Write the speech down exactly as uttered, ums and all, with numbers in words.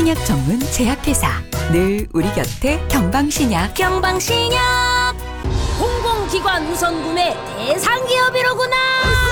신약 전문 제약회사 늘 우리 곁에 경방신약. 경방신약 공공기관 우선 구매 대상 기업이로구나.